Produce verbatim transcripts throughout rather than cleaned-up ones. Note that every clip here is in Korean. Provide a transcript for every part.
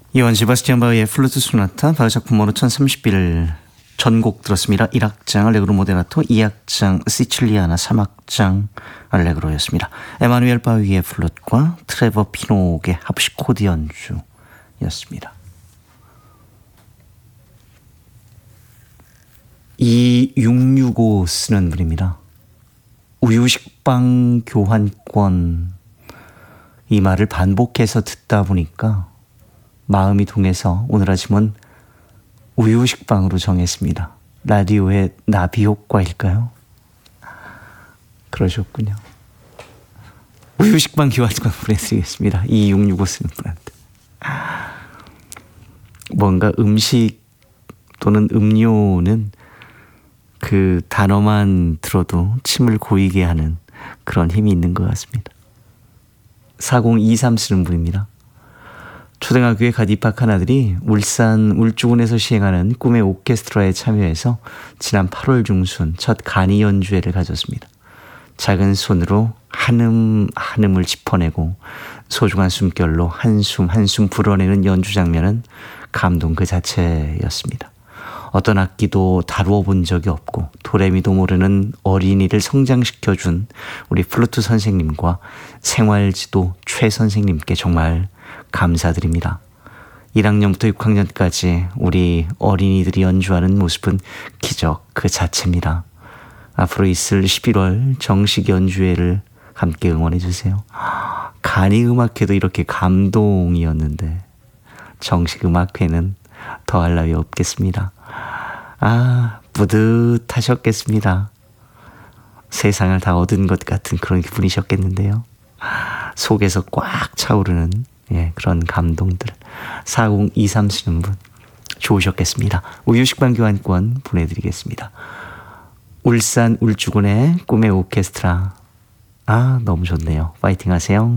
이완 세바스티안 바흐의 플루트 소나타 바흐 작품 번호 천삼십일 전곡 들었습니다. 일 악장 알레그로 모데나토, 이 악장 시칠리아나, 삼 악장 알레그로였습니다. 에마누엘 바흐의 플룻과 트레버 피녹의 합시코드 연주였습니다. 이육육오 쓰는 분입니다. 우유식빵 교환권, 이 말을 반복해서 듣다 보니까 마음이 동해서 오늘 아침은 우유식빵으로 정했습니다. 라디오의 나비 효과일까요? 그러셨군요. 우유식빵 교환권 보내드리겠습니다. 이육육오 쓰는 분한테. 뭔가 음식 또는 음료는 그 단어만 들어도 침을 고이게 하는 그런 힘이 있는 것 같습니다. 사공이삼 쓰는 분입니다. 초등학교에 갓 입학한 아들이 울산 울주군에서 시행하는 꿈의 오케스트라에 참여해서 지난 팔월 중순 첫 간이 연주회를 가졌습니다. 작은 손으로 한음 한음을 짚어내고 소중한 숨결로 한숨 한숨 불어내는 연주 장면은 감동 그 자체였습니다. 어떤 악기도 다루어 본 적이 없고 도레미도 모르는 어린이를 성장시켜준 우리 플루트 선생님과 생활지도 최 선생님께 정말 감사드립니다. 일 학년부터 육 학년까지 우리 어린이들이 연주하는 모습은 기적 그 자체입니다. 앞으로 있을 십일월 정식 연주회를 함께 응원해 주세요. 간이 음악회도 이렇게 감동이었는데 정식 음악회는 더할 나위 없겠습니다. 아, 뿌듯하셨겠습니다. 세상을 다 얻은 것 같은 그런 기분이셨겠는데요. 속에서 꽉 차오르는 예, 그런 감동들. 사공이삼 쓰는 분 좋으셨겠습니다. 우유식빵 교환권 보내드리겠습니다. 울산 울주군의 꿈의 오케스트라. 아, 너무 좋네요. 파이팅 하세요.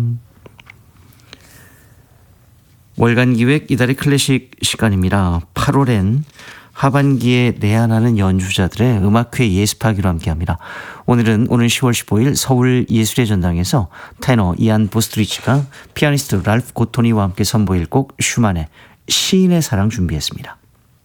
월간 기획 이달의 클래식 시간입니다. 팔월엔 하반기에 내한하는 연주자들의 음악회 예습하기로 함께합니다. 오늘은 오늘 시월 십오일 서울 예술의 전당에서 테너 이안 보스트리치가 피아니스트 랄프 고토니와 함께 선보일 곡 슈만의 시인의 사랑 준비했습니다.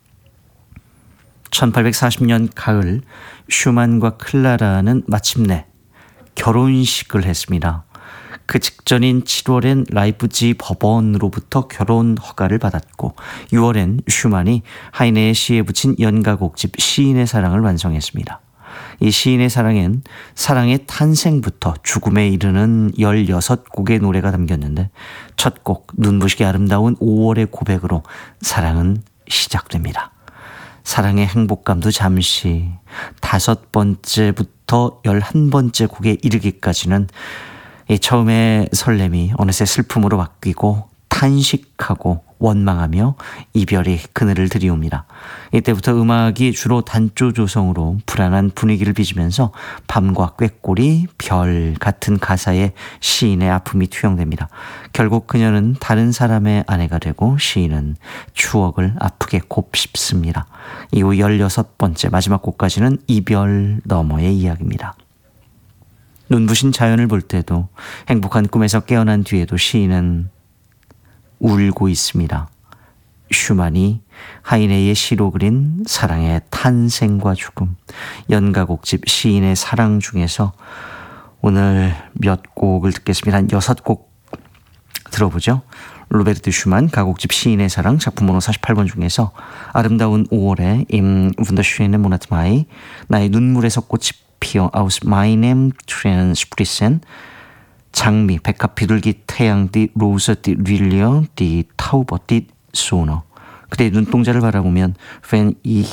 천팔백사십 년 가을 슈만과 클라라는 마침내 결혼식을 했습니다. 그 직전인 칠월엔 라이프지 법원으로부터 결혼 허가를 받았고 유월엔 슈만이 하이네의 시에 붙인 연가곡집 시인의 사랑을 완성했습니다. 이 시인의 사랑엔 사랑의 탄생부터 죽음에 이르는 열여섯 곡의 노래가 담겼는데 첫 곡 눈부시게 아름다운 오월의 고백으로 사랑은 시작됩니다. 사랑의 행복감도 잠시, 다섯 번째부터 열한 번째 곡에 이르기까지는 이 처음에 설렘이 어느새 슬픔으로 바뀌고 탄식하고 원망하며 이별이 그늘을 들이옵니다. 이때부터 음악이 주로 단조 조성으로 불안한 분위기를 빚으면서 밤과 꾀꼬리, 별 같은 가사에 시인의 아픔이 투영됩니다. 결국 그녀는 다른 사람의 아내가 되고 시인은 추억을 아프게 곱씹습니다. 이후 열여섯 번째 마지막 곡까지는 이별 너머의 이야기입니다. 눈부신 자연을 볼 때도 행복한 꿈에서 깨어난 뒤에도 시인은 울고 있습니다. 슈만이 하이네의 시로 그린 사랑의 탄생과 죽음, 연가곡집 시인의 사랑 중에서 오늘 몇 곡을 듣겠습니다. 한 여섯 곡 들어보죠. 로베르트 슈만 가곡집 시인의 사랑 작품 번호 사십팔 번 중에서 아름다운 오월에 임 분더슈엔의 모나트 마이, 나의 눈물에서 꽃이 피어 아우스 마이넴 트레는 스프리센, 장미 백합 비둘기 태양 디 로저 디 릴리어 디 타우버 디 소너, 그대의 눈동자를 바라보면 Wenn ich